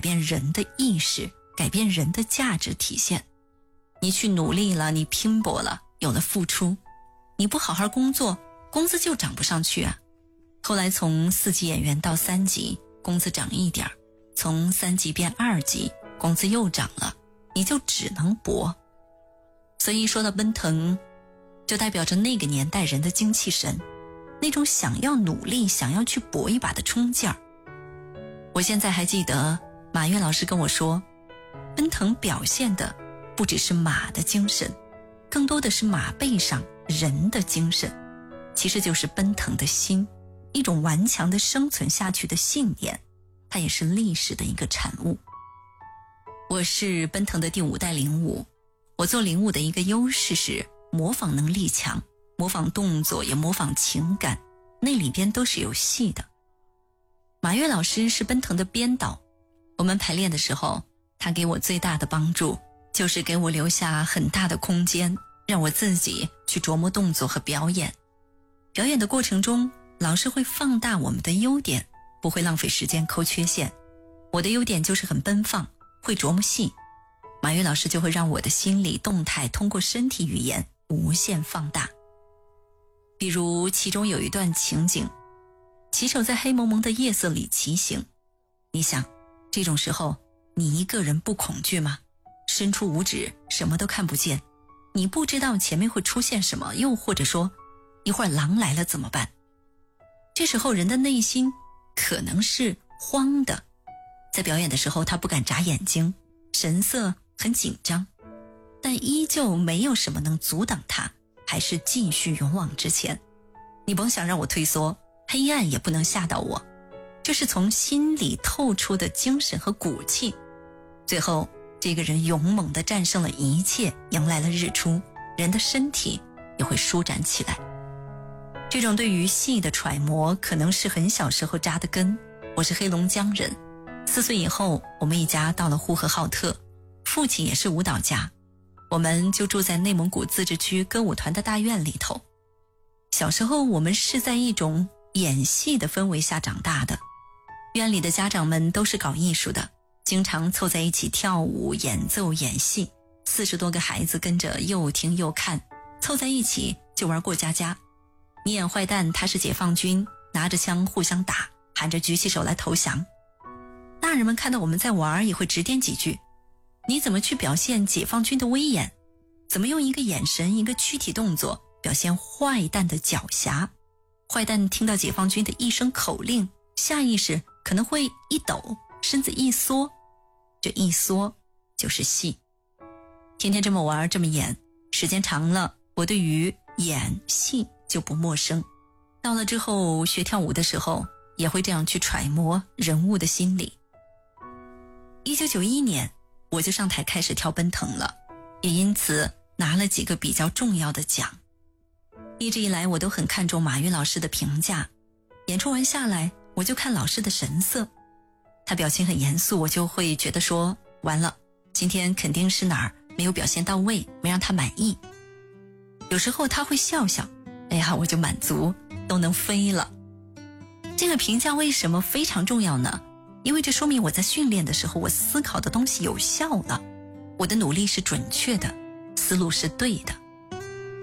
变人的意识，改变人的价值体现。你去努力了，你拼搏了，有了付出，你不好好工作，工资就涨不上去啊。后来从4级演员到3级，工资涨一点，从3级变2级，工资又涨了，你就只能搏。所以说到奔腾，就代表着那个年代人的精气神，那种想要努力，想要去搏一把的冲劲儿。我现在还记得马跃老师跟我说，奔腾表现的不只是马的精神，更多的是马背上人的精神，其实就是奔腾的心，一种顽强的生存下去的信念，它也是历史的一个产物。我是奔腾的第5代领舞，我做领舞的一个优势是模仿能力强，模仿动作也模仿情感，那里边都是有戏的。马跃老师是奔腾的编导，我们排练的时候，他给我最大的帮助就是给我留下很大的空间，让我自己去琢磨动作和表演。表演的过程中，老师会放大我们的优点，不会浪费时间抠缺陷。我的优点就是很奔放，会琢磨戏，马跃老师就会让我的心理动态通过身体语言无限放大。比如其中有一段情景，骑手在黑蒙蒙的夜色里骑行，你想这种时候你一个人不恐惧吗？伸出五指什么都看不见，你不知道前面会出现什么，又或者说一会儿狼来了怎么办？这时候人的内心可能是慌的，在表演的时候他不敢眨眼睛，神色很紧张，但依旧没有什么能阻挡他，还是继续勇往直前。你甭想让我退缩，黑暗也不能吓到我，这是从心里透出的精神和骨气。最后这个人勇猛地战胜了一切，迎来了日出，人的身体也会舒展起来。这种对于戏的揣摩可能是很小时候扎的根。我是黑龙江人，4岁以后我们一家到了呼和浩特，父亲也是舞蹈家，我们就住在内蒙古自治区歌舞团的大院里头。小时候我们是在一种演戏的氛围下长大的，院里的家长们都是搞艺术的，经常凑在一起跳舞、演奏、演戏，40多个孩子跟着又听又看，凑在一起就玩过家家。你演坏蛋，他是解放军，拿着枪互相打，喊着举起手来投降。大人们看到我们在玩，也会指点几句，你怎么去表现解放军的威严？怎么用一个眼神、一个躯体动作表现坏蛋的狡黠？坏蛋听到解放军的一声口令，下意识可能会一抖，身子一缩，这一缩就是戏。天天这么玩，这么演，时间长了，我对于演戏就不陌生。到了之后学跳舞的时候，也会这样去揣摩人物的心理。1991年我就上台开始跳奔腾了，也因此拿了几个比较重要的奖。一直以来我都很看重马跃老师的评价，演出完下来我就看老师的神色，他表情很严肃，我就会觉得说完了，今天肯定是哪儿没有表现到位，没让他满意。有时候他会笑笑，哎呀，我就满足，都能飞了。这个评价为什么非常重要呢？因为这说明我在训练的时候，我思考的东西有效了，我的努力是准确的，思路是对的。